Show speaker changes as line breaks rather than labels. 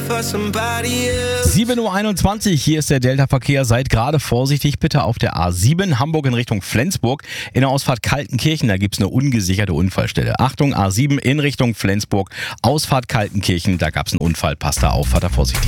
for somebody else.
7:21 Uhr, hier ist der Delta-Verkehr. Seid gerade vorsichtig bitte auf der A7 Hamburg in Richtung Flensburg. In der Ausfahrt Kaltenkirchen, da gibt's eine ungesicherte Unfallstelle. Achtung, A7 in Richtung Flensburg, Ausfahrt Kaltenkirchen, da gab's einen Unfall. Passt da auf, fahrt da vorsichtig.